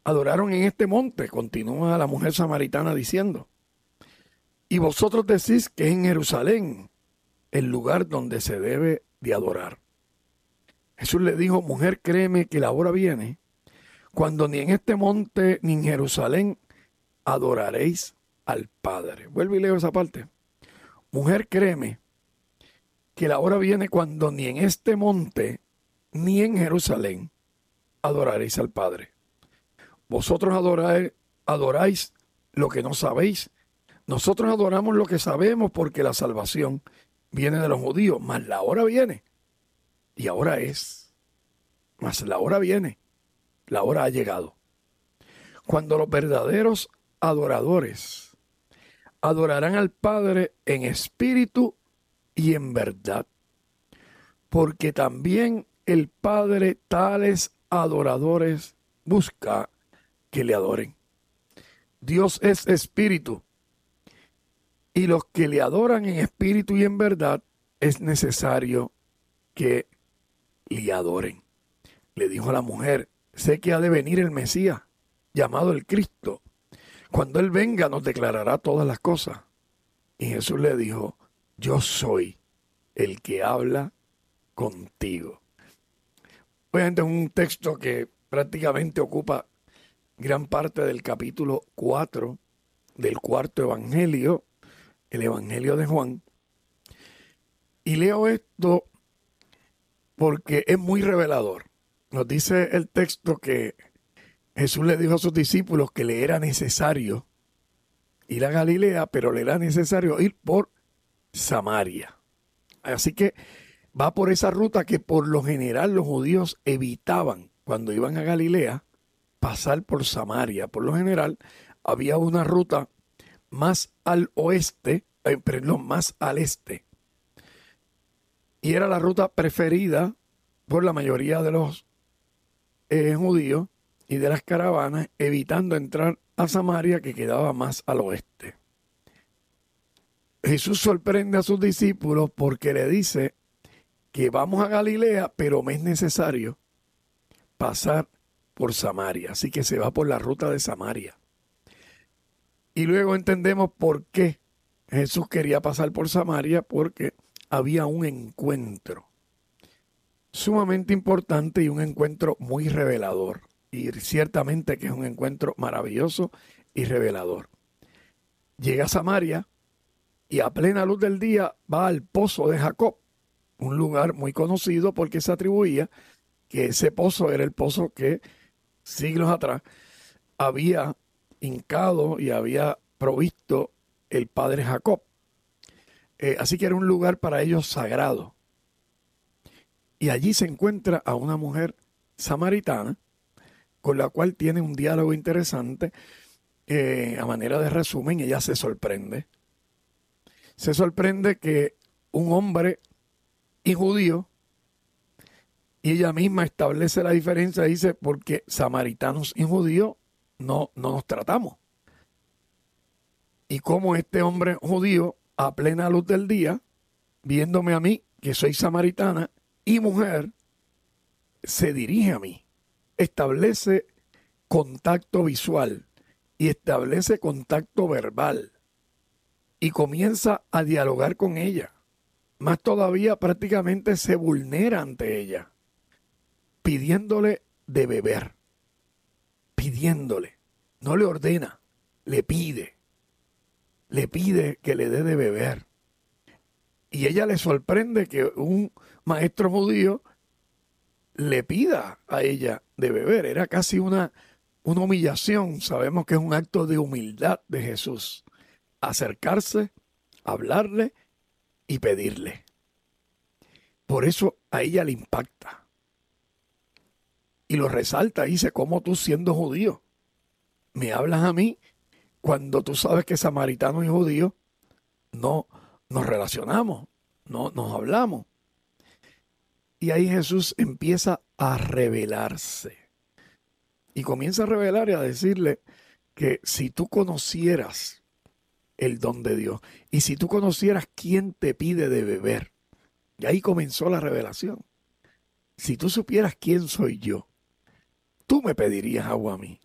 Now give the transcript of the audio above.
adoraron en este monte, continúa la mujer samaritana diciendo. Y vosotros decís que es en Jerusalén el lugar donde se debe de adorar. Jesús le dijo, mujer, créeme que la hora viene cuando ni en este monte ni en Jerusalén adoraréis al Padre. Vuelvo y leo esa parte. Mujer, créeme que la hora viene cuando ni en este monte ni en Jerusalén adoraréis al Padre. Vosotros adoráis lo que no sabéis. Nosotros adoramos lo que sabemos porque la salvación viene de los judíos, mas la hora viene. Y ahora es. Mas la hora viene. La hora ha llegado. Cuando los verdaderos adoradores adorarán al Padre en espíritu y en verdad. Porque también el Padre tales adoradores busca que le adoren. Dios es espíritu. Y los que le adoran en espíritu y en verdad es necesario que le adoren. Le dijo a la mujer, sé que ha de venir el Mesías, llamado el Cristo. Cuando Él venga nos declarará todas las cosas. Y Jesús le dijo, yo soy el que habla contigo. Obviamente es un texto que prácticamente ocupa gran parte del capítulo 4 del cuarto evangelio, el evangelio de Juan. Y leo esto porque es muy revelador. Nos dice el texto que Jesús le dijo a sus discípulos que le era necesario ir a Galilea, pero le era necesario ir por Samaria. Así que va por esa ruta que por lo general los judíos evitaban cuando iban a Galilea, pasar por Samaria. Por lo general había una ruta más al oeste, más al este. Y era la ruta preferida por la mayoría de los judíos y de las caravanas, evitando entrar a Samaria, que quedaba más al oeste. Jesús sorprende a sus discípulos porque le dice que vamos a Galilea, pero me es necesario pasar por Samaria. Así que se va por la ruta de Samaria. Y luego entendemos por qué Jesús quería pasar por Samaria, porque había un encuentro sumamente importante y un encuentro muy revelador. Y ciertamente que es un encuentro maravilloso y revelador. Llega a Samaria y a plena luz del día va al pozo de Jacob, un lugar muy conocido porque se atribuía que ese pozo era el pozo que siglos atrás había hincado y había provisto el padre Jacob. Así que era un lugar para ellos sagrado. Y allí se encuentra a una mujer samaritana con la cual tiene un diálogo interesante. A manera de resumen, ella se sorprende. Se sorprende que un hombre judío, y ella misma establece la diferencia, dice, porque samaritanos y judíos no nos tratamos. Y como este hombre judío, a plena luz del día, viéndome a mí, que soy samaritana y mujer, se dirige a mí, establece contacto visual y establece contacto verbal y comienza a dialogar con ella. Más todavía, prácticamente se vulnera ante ella, pidiéndole de beber, pidiéndole, no le ordena, le pide que le dé de beber. Y ella le sorprende que un maestro judío le pida a ella de beber. Era casi una humillación. Sabemos que es un acto de humildad de Jesús. Acercarse, hablarle y pedirle. Por eso a ella le impacta. Y lo resalta, dice, ¿cómo tú siendo judío me hablas a mí cuando tú sabes que samaritanos y judíos no nos relacionamos, no nos hablamos? Y ahí Jesús empieza a revelarse. Y comienza a revelar y a decirle que si tú conocieras el don de Dios y si tú conocieras quién te pide de beber, y ahí comenzó la revelación. Si tú supieras quién soy yo, tú me pedirías agua a mí